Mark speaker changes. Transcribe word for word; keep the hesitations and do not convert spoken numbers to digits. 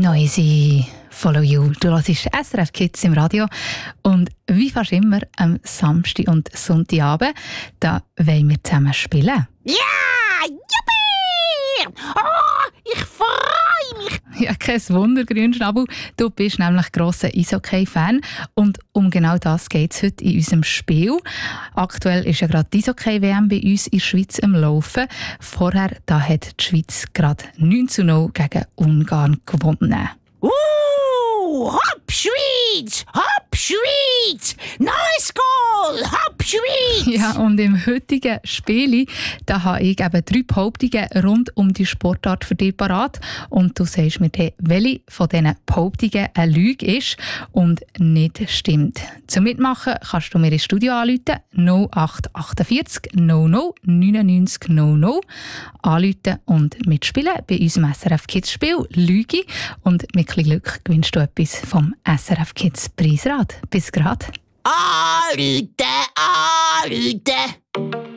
Speaker 1: Noisy, Follow You. Du hörst S R F Kids im Radio. Und wie fast immer am Samstag und Sonntagabend, da wollen wir zusammen spielen.
Speaker 2: Ja! Juppie! Oh, ich freue mich!
Speaker 1: Ja, kein Wunder, Grünschnabel. Du bist nämlich grosser Eishockey-Fan. Und um genau das geht es heute in unserem Spiel. Aktuell ist ja gerade die Eishockey-W M bei uns in der Schweiz am Laufen. Vorher da hat die Schweiz gerade neun zu null gegen Ungarn gewonnen.
Speaker 2: Uh, hopp Schweiz! Hopp Schweiz! Nice goal! Hopp Schweiz!
Speaker 1: Ja, und im heutigen Spiel da habe ich eben drei Behauptungen rund um die Sportart für dich parat. Und du sagst mir dann, welche von diesen Behauptungen eine Lüge ist und nicht stimmt. Zum Mitmachen kannst du mir ins Studio anrufen, null acht achtundvierzig null null neunundneunzig null null anrufen und mitspielen bei unserem S R F Kids Spiel Lüge. Und mit ein bisschen Glück gewinnst du etwas vom S R F Kids Preisrad. Bis grad.
Speaker 2: Anrufen, anrufen,